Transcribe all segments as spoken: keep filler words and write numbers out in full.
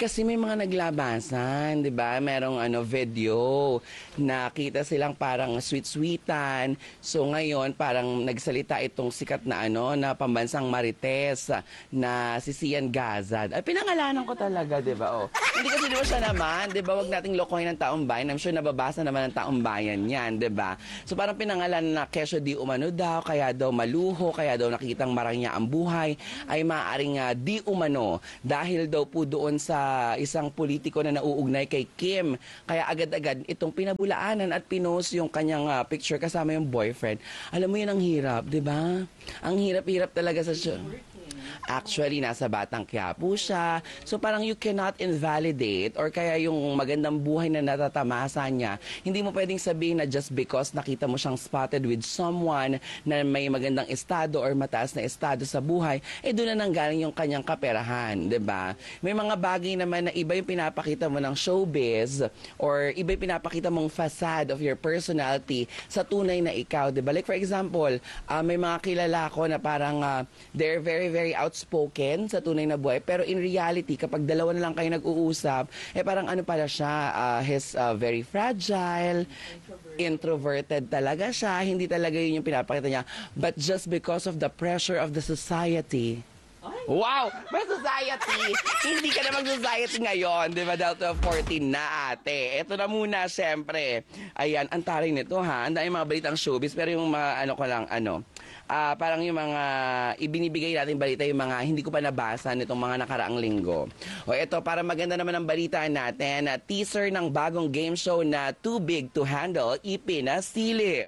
kasi may mga naglabasan, 'di ba? Merong ano video, nakita silang parang sweet-sweetan. So ngayon parang nagsalita itong sikat na ano na pambansang Marites na si Sian Gazad. Ay pinangalanan ko talaga, 'di ba? Oh. Hindi kasi di ba siya naman, 'di ba? Wag nating lokohin ng taong bayan. I'm sure nababasa naman ng taong bayan 'yan, 'di ba? So parang pinangalan na kesyo di umano daw, kaya daw maluho, kaya daw nakitang marangya ang buhay, ay maaaring uh, di umano dahil daw po doon sa isang politiko na nauugnay kay Kim. Kaya agad-agad itong pinabulaanan at pinost yung kanyang uh, picture kasama yung boyfriend. Alam mo yun ang hirap, di ba? Ang hirap-hirap talaga sa show. Actually, nasa Batang Quiapo siya. So parang you cannot invalidate or kaya yung magandang buhay na natatamasa niya, hindi mo pwedeng sabihin na just because nakita mo siyang spotted with someone na may magandang estado or mataas na estado sa buhay, eh doon na nanggaling yung kanyang kaperahan, 'di ba? May mga bagay naman na iba yung pinapakita mo ng showbiz or iba yung pinapakita mong facade of your personality sa tunay na ikaw, 'di ba? Like for example, uh, may mga kilala ko na parang uh, they're very very outspoken sa tunay na buhay, pero in reality kapag dalawa na lang kayo nag-uusap, eh parang ano pala siya, uh, he's uh, very fragile, introverted. introverted talaga siya, hindi talaga yun yung pinapakita niya, but just because of the pressure of the society. Wow! May society! Hindi ka na mag-society ngayon, di ba? Dahil twelve fourteen na ate. Ito na muna, syempre. Ayan, ang taray nito ha. Ang dami mga balitang showbiz, pero yung mga ano ko lang, ano, uh, parang yung mga ibinibigay natin balita, yung mga hindi ko pa nabasa nitong mga nakaraang linggo. O ito, para maganda naman ang balita natin, uh, teaser ng bagong game show na Too Big to Handle, ipinasili.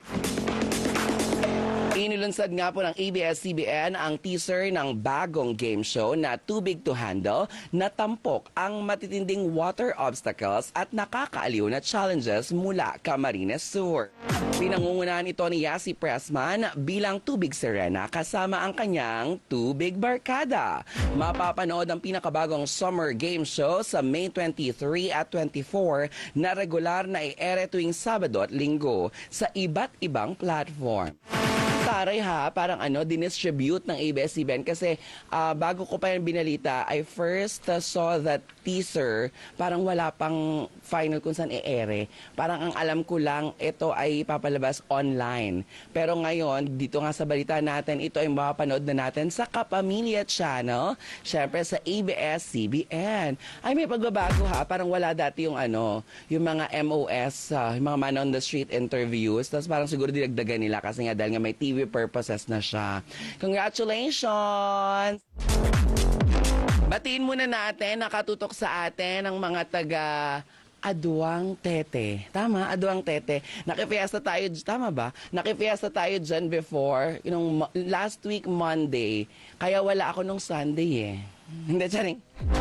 Inilunsad nga po ng A B S C B N ang teaser ng bagong game show na Too Big to Handle na tampok ang matitinding water obstacles at nakakaaliw na challenges mula Camarines Sur. Pinangungunahan ito ni Yasi Pressman bilang Tubig Serena kasama ang kanyang Tubig Barkada. Mapapanood ang pinakabagong summer game show sa May twenty-three at twenty-four na regular na i-ere tuwing Sabado at Linggo sa iba't ibang platform. Taray ha, parang ano, dinistribute ng A B S C B N kasi uh, bago ko pa yung binalita, I first uh, saw that teaser, parang wala pang final kung saan i-ere. Parang ang alam ko lang, ito ay papalabas online. Pero ngayon, dito nga sa balita natin, ito ay mapapanood na natin sa Kapamilya Channel, syempre sa A B S C B N. Ay, may pagbabago ha, parang wala dati yung ano, yung mga M O S, uh, yung mga man on the street interviews, tapos parang siguro dinagdagan nila kasi nga dahil nga may T V purposes na siya. Congratulations! Batiin muna natin, nakatutok sa atin ang mga taga Aduang Tete. Tama, Aduang Tete. Nakifiesta tayo, tama ba? Nakifiesta tayo dyan before, you know, last week Monday. Kaya wala ako nung Sunday eh. Hindi, charing.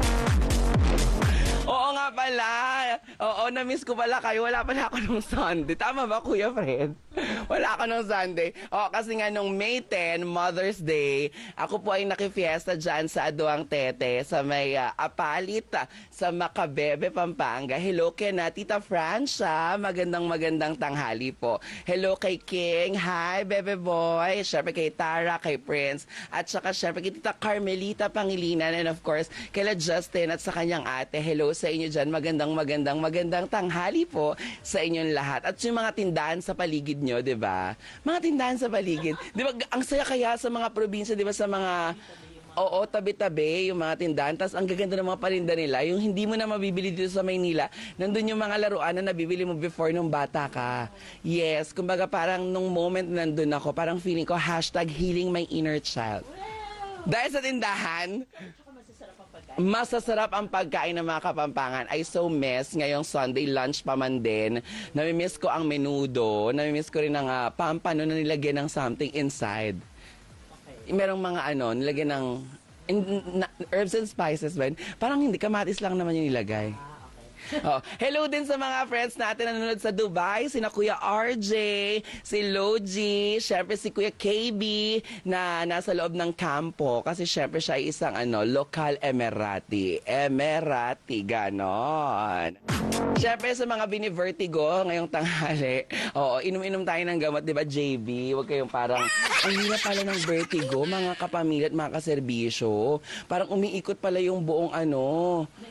Oo nga pala. Oo, na-miss ko pala kayo. Wala pala ako nung Sunday. Tama ba, Kuya Fred? Wala ako nung Sunday. Oo, kasi nga nung May tenth, Mother's Day, ako po ay nakifiesta dyan sa Aduang Tete, sa may uh, Apalit, sa Macabebe, Pampanga. Hello kay na Tita Francia. Magandang magandang tanghali po. Hello kay King. Hi, Bebe Boy. Siyempre kay Tara, kay Prince. At saka siyempre kay Tita Carmelita Pangilinan. And of course, kay La Justin at sa kanyang ate. Hello sa inyo dyan. Magandang, magandang, magandang tanghali po sa inyong lahat. At yung mga tindahan sa paligid nyo, di ba? Mga tindahan sa paligid. Di ba, ang saya kaya sa mga probinsya, di ba, sa mga, oo, tabi-tabi, yung mga tindahan. Tapos ang gaganda ng mga parinda nila, yung hindi mo na mabibili dito sa Maynila, nandun yung mga laruan na nabibili mo before nung bata ka. Yes, kumbaga parang nung moment na nandun ako, parang feeling ko, hashtag healing my inner child. Dahil sa tindahan, masasarap ang pagkain ng mga Kapampangan. I so miss ngayong Sunday lunch pa man din. Namimiss ko ang menudo. Namimiss ko rin ang uh, pampano na nilagyan ng something inside. Okay. Merong mga ano, nilagyan ng in, na, herbs and spices ba? Parang hindi, kamatis lang naman yung nilagay. Oh, hello din sa mga friends natin na nanonood sa Dubai, sina Kuya R J, si Logie, syempre si Kuya K B na nasa loob ng kampo kasi syempre siya ay isang ano, local Emirati. Emirati, ganon. Syempre sa mga bini-vertigo ngayong tanghali, oo, inom-inom tayo ng gamot, di ba J B? Huwag kayong parang, ang hirap pala ng vertigo, mga kapamilya at mga kaserbisyo. Parang umiikot pala yung buong ano,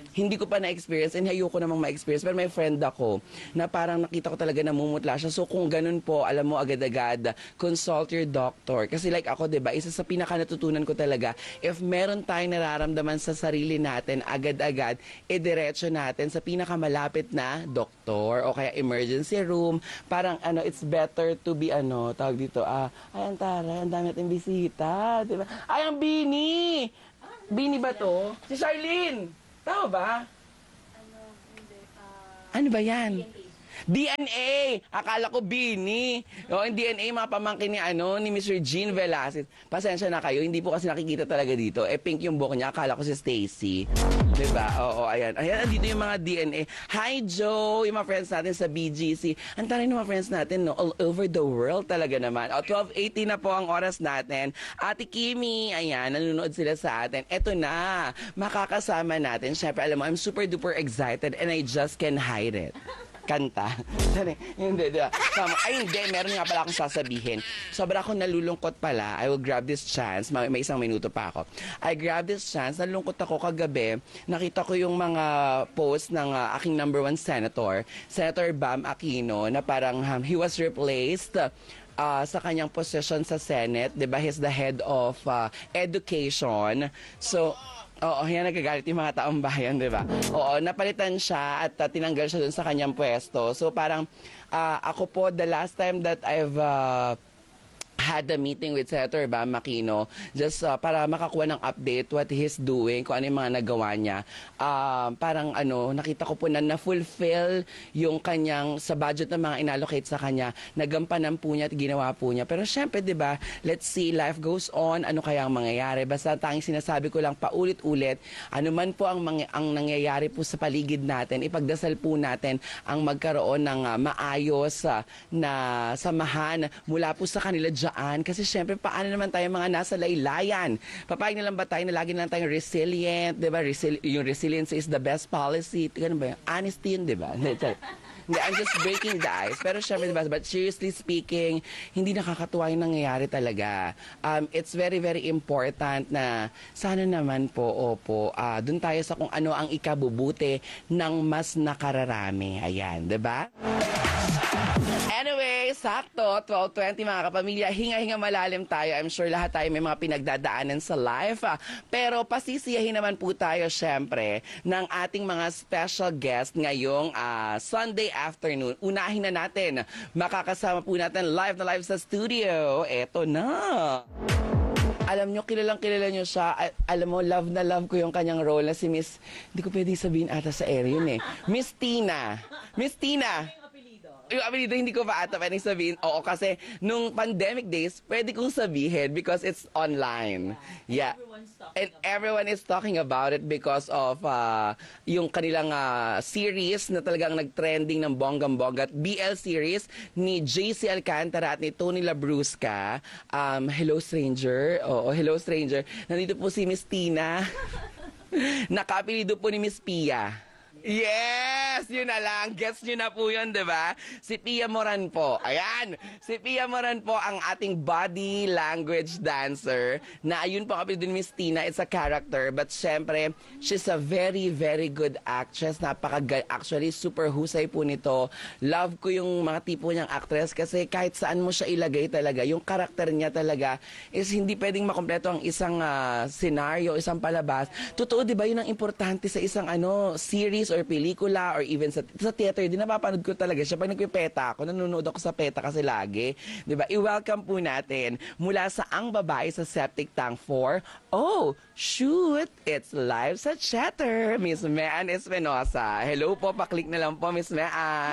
hindi ko pa na-experience and ayoko namang ma-experience. Pero may friend ako na parang nakita ko talaga namumutla siya. So kung ganun po, alam mo agad-agad, consult your doctor. Kasi like ako, diba, isa sa pinaka natutunan ko talaga, if meron tayong nararamdaman sa sarili natin, agad-agad, idiretso natin sa pinakamalapit na doktor o kaya emergency room. Parang ano, it's better to be ano, tawag dito, ah, ay, Antara, ang dami natin bisita, diba? Ay, ang Bini! Bini ba to? Si Charlene! Tama ba? Ano, hindi. ah, Ano ba yan? D N A. D N A! Akala ko Bini. O, yung D N A, mga pamangkin ni, ano, ni Mister Jean Velasquez. Pasensya na kayo, hindi po kasi nakikita talaga dito. Eh, pink yung buhok niya. Akala ko si Stacy. Diba? Oo, ayan. Ayan, andito yung mga D N A. Hi, Joe! Yung mga friends natin sa B G C. Ang taray ng mga friends natin, no? All over the world talaga naman. O, twelve eighteen na po ang oras natin. Ate Kimi, ayan, nanonood sila sa atin. Eto na, makakasama natin. Siyempre, alam mo, I'm super duper excited and I just can't hide it. Kanta. Sorry, hindi, diba? Tama. Ay, hindi. Meron nga pala akong sasabihin. Sobra akong nalulungkot pala. I will grab this chance. May, may isang minuto pa ako. I grab this chance. Nalulungkot ako kagabi. Nakita ko yung mga post ng uh, aking number one senator, Senator Bam Aquino, na parang um, he was replaced uh, sa kanyang position sa Senate. Diba? He's the head of uh, education. So, oo, yan nagagalit yung mga taong bayan, di ba? Oo, napalitan siya at uh, tinanggal siya dun sa kanyang pwesto. So parang uh, ako po, the last time that I've uh, had a meeting with Senator Bam Aquino just uh, para makakuha ng update what he's doing, kung ano yung mga nagawa niya. Uh, parang ano, nakita ko po na na-fulfill yung kanyang, sa budget ng mga inallocate sa kanya, nagampanan po niya at ginawa po niya. Pero syempre, di ba, let's see, life goes on, ano kaya ang mangyayari. Basta tanging sinasabi ko lang paulit-ulit, ano man po ang, mga, ang nangyayari po sa paligid natin, ipagdasal po natin ang magkaroon ng uh, maayos uh, na samahan mula po sa kanila dyan. Kasi syempre, paano naman tayo mga nasa laylayan? Papayag na lang ba tayo na lagi na lang tayong resilient, di ba? Resil yung resilience is the best policy. Ganun ba yun? Honesty yun, di ba? Hindi, I'm just breaking the ice. Pero syempre, diba, but seriously speaking, hindi nakakatuwa yung nangyayari talaga. Um, it's very, very important na sana naman po, opo, uh, dun tayo sa kung ano ang ikabubuti ng mas nakararami. Ayan, di ba? Anyway, sakto, twelve twenty mga kapamilya, hinga-hinga malalim tayo. I'm sure lahat tayo may mga pinagdadaanan sa life. Ah. Pero pasisiyahin naman po tayo syempre ng ating mga special guest ngayong uh, Sunday afternoon. Unahin na natin, makakasama po natin live na live sa studio. Eto na! Alam nyo, kilalang kilala nyo siya. Al- alam mo, love na love ko yung kanyang role na si Miss, hindi ko pwedeng sabihin ata sa air yun eh. Miss Tina. Miss Tina. Yung apelido, hindi ko pa ata pwedeng sabihin. Oo, kasi nung pandemic days, pwede kong sabihin because it's online. Yeah. And everyone is talking about it because of uh, yung kanilang uh, series na talagang nag-trending ng bonggang-bongga. B L series ni J C Alcantara at ni Tony Labrusca. Um, Hello Stranger. Oo, Hello Stranger. Nandito po si Miss Tina. Naka-apelido po ni Miss Pia. Yes! Yun na lang. Guess nyo na po yun, di ba? Si Pia Moran po. Ayan! Si Pia Moran po ang ating body language dancer na ayun po kapit din Miss Tina. It's a character. But syempre, she's a very, very good actress. Napaka actually, super husay po nito. Love ko yung mga tipo niyang actress kasi kahit saan mo siya ilagay talaga, yung karakter niya talaga is hindi pwedeng makompleto ang isang uh, scenario, isang palabas. Totoo, di ba? Yun ang importante sa isang ano series or pelikula or even sa, sa theater, din napapanood ko talaga siya. Pag nagpipeta ako, nanonood ako sa peta kasi lagi. Diba? I-welcome po natin mula sa Ang Babae sa Septic Tank four. Oh, shoot! It's live sa Chatter, Miss Mean Espinosa. Hello po, paklik na lang po, Miss Mean.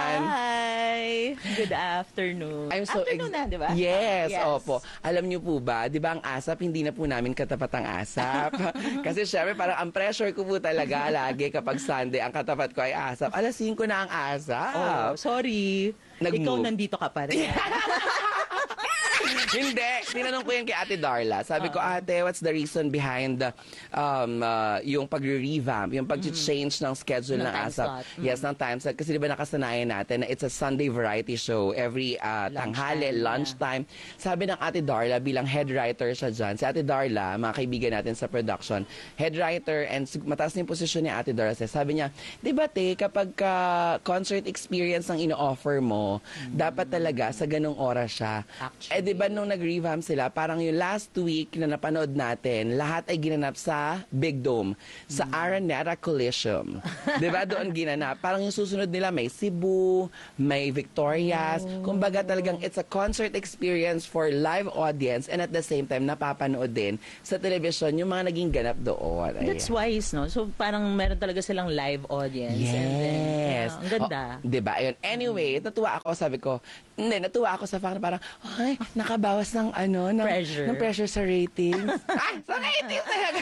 Hi! Good afternoon. I'm so afternoon na, di ba? Yes, Yes. opo. Alam niyo po ba, di ba ang ASAP, hindi na po namin katapat ang ASAP. Kasi syempre, parang ang pressure ko po talaga lagi kapag Sunday, ang katapat ko ay ASAP. alas singko na ang ASAP. Oh, sorry. Nag-move. Ikaw nandito ka pa rin. Hindi. Tinanong ko yan kay Ate Darla. Sabi ko, Ate, what's the reason behind the, um, uh, yung pag-revamp, yung pag-change ng schedule Ng ng time ASAP? slot. Yes, ng time slot. Kasi di ba nakasanayan natin na it's a Sunday variety show every uh, tanghali, Lunchtime, lunchtime. Sabi ng Ate Darla, bilang head writer siya dyan, si Ate Darla, mga kaibigan natin sa production, head writer and sig- mataas na yung posisyon ni Ate Darla. Sabi niya, di ba te, kapag ka concert experience ang ino-offer mo, dapat talaga sa ganung oras siya. Actually. Eh di ba nung nag-revamp sila, parang yung last week na napanood natin, lahat ay ginanap sa Big Dome, sa Araneta Coliseum. Di ba doon ginanap? Parang yung susunod nila may Cebu, may Victorias. Kumbaga talagang it's a concert experience for live audience and at the same time napapanood din sa television yung mga naging ganap doon. Ayan. That's wise, no? So, parang meron talaga silang live audience. Yes. And then, yeah, ang ganda. Oh, diba? Ayun. Anyway, natuwa ako, sabi ko, hindi, natuwa ako sa fact na parang, ay, nakabawas ng ano, ng Pressure. ng pressure sa ratings. Ay, sa ratings talaga.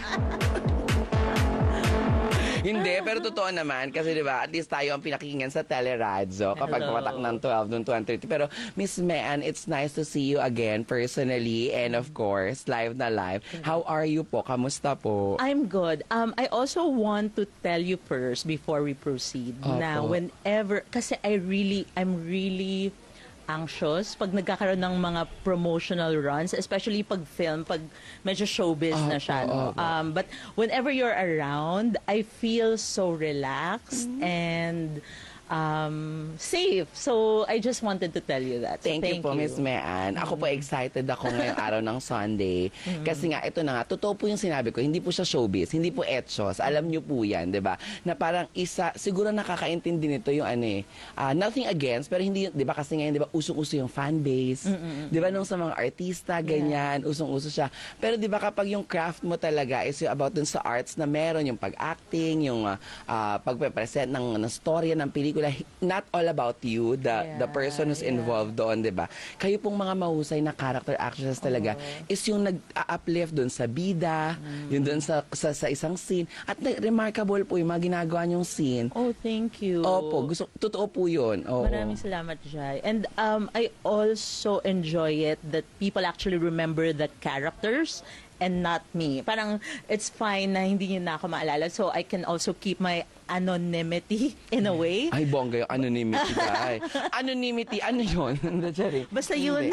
Hindi, pero totoo naman kasi 'di ba, at least tayo ang pinakinggan sa teleradyo kapag Hello. pumatak ng twelve noon one thirty. Pero Miss Mean, it's nice to see you again personally and of course, live na live. How are you po? Kamusta po? I'm good. Um, I also want to tell you first before we proceed Opo. na whenever, kasi I really, I'm really anxious pag nagkakaroon ng mga promotional runs, especially pag film, pag medyo showbiz na siya. No? Opo, opo. Um, but whenever you're around, I feel so relaxed and um, safe. So I just wanted to tell you that. So, Thank, you po, Miss Mean. Ako po excited ako ngayong araw ng Sunday. Kasi nga, ito na nga, totoo po yung sinabi ko, hindi po siya showbiz, hindi po etchos. Alam niyo po yan, di ba? Na parang isa, siguro nakakaintindi nito yung ano eh, ah, nothing against, pero hindi, di ba kasi ngayon, di ba, usong-uso yung fan base. Di ba, nung sa mga artista, ganyan, usong-uso siya. Pero di ba kapag yung craft mo talaga is yung about dun sa arts na meron, yung pag-acting, yung uh, uh, pagpe-present ng, ng storya ng pelikula, not all about you, the the Yeah, person who's yeah. involved doon, 'di ba? Kayo pong mga mahusay na character actors talaga is yung nag-uplift doon sa bida, yung doon sa, sa sa isang scene at na- remarkable po yung mga ginagawa niyong scene. Oh, thank you. Opo, gusto totoo po 'yun. Oo. Maraming salamat, Jai. And um, I also enjoy it that people actually remember the characters and not me. Parang it's fine na hindi niyo na ako maalala, so I can also keep my anonymity in a way. Ay, bongga yung anonymity, guy. Anonymity, ano yun? Sorry. Basta yun.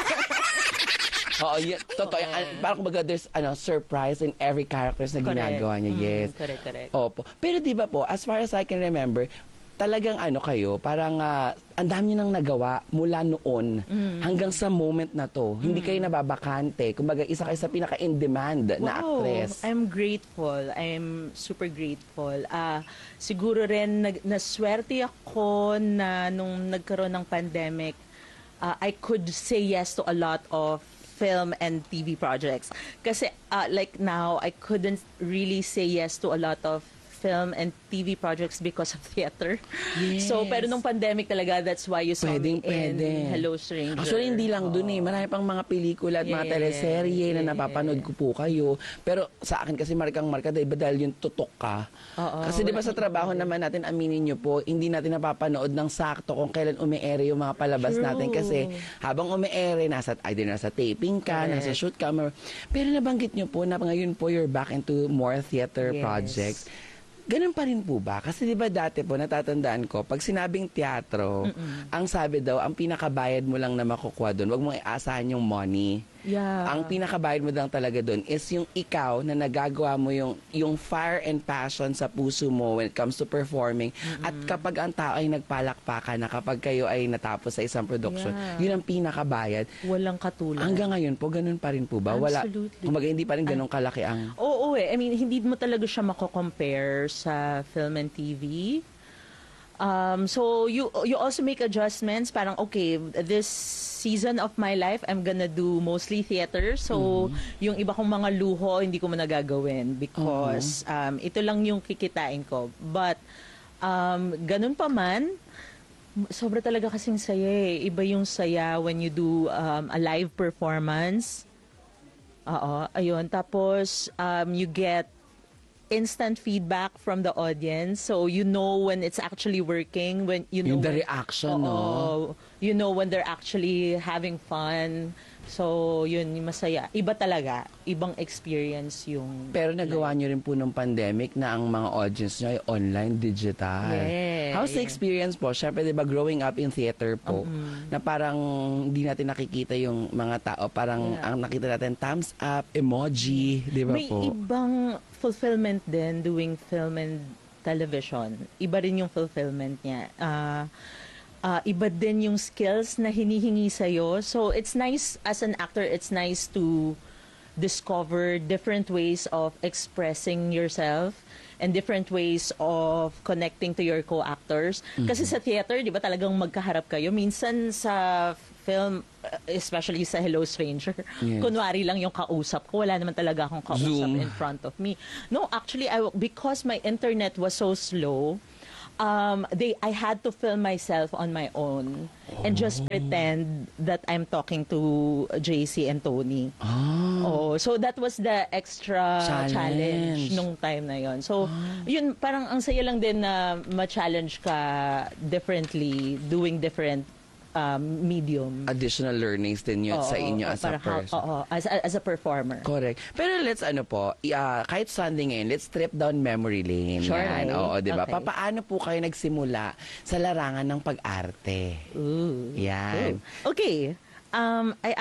Oo, yun, totoo. Yung, an- parang kumbaga there's ano, surprise in every characters na Correct. ginagawa niya. Mm, Yes. correct, correct. Opo. Pero di ba po, as far as I can remember, talagang ano kayo, parang ah, ang dami nyo nang nagawa mula noon hanggang sa moment na to. Hindi kayo nababakante. Kumbaga, isa kayo sa pinaka-in-demand na actress. I'm grateful. I'm super grateful. Ah, siguro rin nag naswerte ako na nung nagkaroon ng pandemic, ah, I could say yes to a lot of film and T V projects. Kasi ah, like now, I couldn't really say yes to a lot of film and T V projects because of theater. Yes. So, pero nung pandemic talaga, that's why you saw Pwedeng me in pwede. Hello Stranger. Actually, hindi lang dun eh. Marami pang mga pelikula at mga Yes, teleserye na yes. napapanood ko po kayo. Pero sa akin kasi markang marka, iba dahil yung tutok ka. Oo, kasi di ba wala sa trabaho naman natin, aminin nyo po, hindi natin napapanood ng sakto kung kailan ume-ere yung mga palabas True. natin. Kasi habang ume-ere, nasa, either nasa taping ka, Correct. nasa shoot ka. Pero nabanggit nyo po na ngayon po you're back into more theater Yes. projects. Ganun pa rin po ba? Kasi di ba dati po, natatandaan ko, pag sinabing teatro, ang sabi daw, ang pinakabayad mo lang na makukuha doon, wag mong iasahan yung money. Yeah. Ang pinakabayad mo lang talaga doon is yung ikaw na nagagawa mo yung, yung fire and passion sa puso mo when it comes to performing. At kapag ang tao ay nagpalakpakan na kapag kayo ay natapos sa isang production, Yeah. yun ang pinakabayad. Walang katulad. Hanggang ngayon po, ganun pa rin po ba? Wala, Absolutely. kumbaga hindi pa rin ganun kalaki ang... Oo eh. I mean, hindi mo talaga siya mako-compare sa film and T V. Um, so you you also make adjustments. Parang okay, this season of my life, I'm gonna do mostly theater. So yung iba kong mga luho, hindi ko mo nagagawin because um, ito lang yung kikitain ko. But um, ganun pa man, sobra talaga kasing saya eh. Iba yung saya when you do um, a live performance. Oo, ayun. Tapos, um, you get instant feedback from the audience. So, you know when it's actually working. When you know Yung the when- reaction, no? Oo. You know when they're actually having fun. So, yun, yung masaya. Iba talaga. Ibang experience yung... Pero nagawa nyo rin po nung pandemic na ang mga audience nyo ay online, digital. Yeah, How's the yeah. experience po? Siyempre, di ba, growing up in theater po, na parang hindi natin nakikita yung mga tao. Parang Yeah. ang nakita natin, thumbs up, emoji, di ba May po? ibang fulfillment din doing film and television. Iba rin yung fulfillment niya. Ah, ah, iba din yung skills na hinihingi sa'yo. So, it's nice, as an actor, it's nice to discover different ways of expressing yourself and different ways of connecting to your co-actors. Kasi sa theater, di ba, talagang magkaharap kayo. Minsan sa film, uh, especially sa Hello Stranger, Yes. kunwari lang yung kausap ko. Wala naman talaga akong kausap Zoom. in front of me. No, actually, I, because my internet was so slow, um, they I had to film myself on my own and just pretend that I'm talking to J C and Tony. Oh, so that was the extra Challenge. challenge, nung time na yon. So, yun, parang ang saya lang din na ma-challenge ka differently, doing different um, medium. Additional learnings din yun Oo, sa inyo oo, as a para how- person. oo, as, a- as a performer. Correct. Pero let's ano po, i- ah, kahit Sunday ngayon, let's trip down memory lane. Sure. Yan. Oo, di ba? Okay. Papaano po kayo nagsimula sa larangan ng pag-arte? Ooh. Yan. Ooh. Okay. Um, I